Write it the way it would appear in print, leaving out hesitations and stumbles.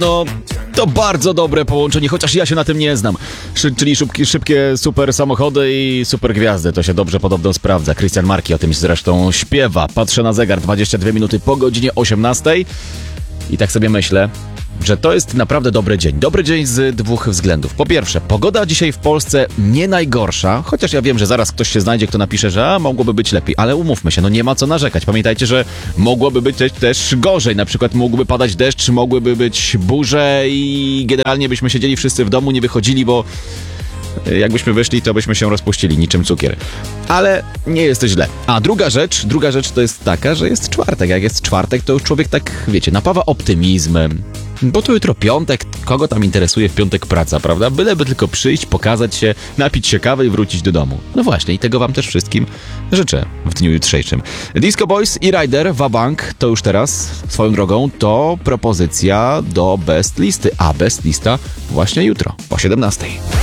No, to bardzo dobre połączenie, chociaż ja się na tym nie znam. Czyli szybkie super samochody i super gwiazdy. To się dobrze podobno sprawdza. Christian Marki o tym zresztą śpiewa. Patrzę na zegar, 22 minuty po godzinie 18 i tak sobie myślę, że to jest naprawdę dobry dzień. Dobry dzień z dwóch względów. Po pierwsze, pogoda dzisiaj w Polsce nie najgorsza, chociaż ja wiem, że zaraz ktoś się znajdzie, kto napisze, że mogłoby być lepiej, ale umówmy się, no nie ma co narzekać. Pamiętajcie, że mogłoby być też gorzej. Na przykład mógłby padać deszcz, mogłyby być burze i generalnie byśmy siedzieli wszyscy w domu, nie wychodzili, bo jakbyśmy wyszli, to byśmy się rozpuścili niczym cukier. Ale nie jest źle. A druga rzecz to jest taka, że jest czwartek. Jak jest czwartek, to już człowiek tak, wiecie, napawa optymizmem. Bo to jutro piątek, kogo tam interesuje w piątek praca, prawda? Byleby tylko przyjść, pokazać się, napić się kawy i wrócić do domu. No właśnie, i tego wam też wszystkim życzę w dniu jutrzejszym. Disco Boys i Rider, Wabank, to już teraz, swoją drogą, to propozycja do Best Listy. A Best Lista właśnie jutro, o 17:00.